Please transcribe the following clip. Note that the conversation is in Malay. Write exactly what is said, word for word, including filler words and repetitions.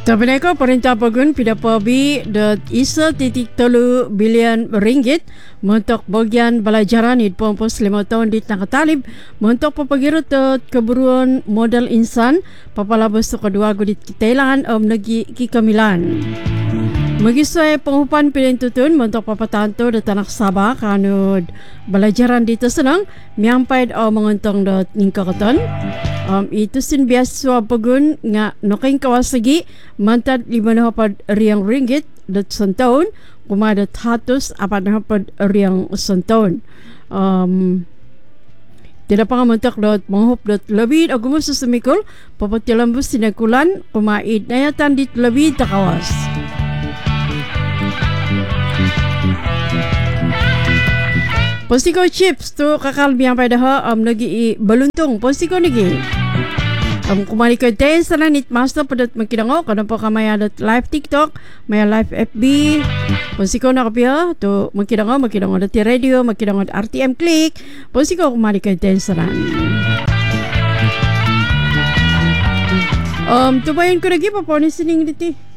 Tapi ko Perintah Pegun Pidapabi dat isa titik telu bilion ringgit untuk bagian pelajaran it pompos lima tahun di tengah talib untuk papagirut keburuan modal insan papalabas tu kedua gudit kitailan om negi kikamilan. Magisay pengupan pilih tutun untuk papatanto da tanah Sabah kanud belajaran di tersenang miampay o menguntong da ningkakatan. Um, itu sin biasa pegun nga noking kawasagi mantad lima hapad riang ringgit dat sentaun kumada hatus apat hapad riang sentaun. Um, tidak pangamantak dot manghup dot lebih agumus susemikul papatilambus sinakulan kumait nayatan dit lebih takawas. Postiko chips tu kakal biang pada ha am lagi baluntung postiko nigi. Am kumali ko tay sana nit master padat makidango kada po kamay adat live TikTok, may live F B. Postiko na kapia tu makidango makidango adat radio, makidango adat R T M click. Postiko kumali ko tay sana. Um tu bayan ko lagi pa po ni sining diti.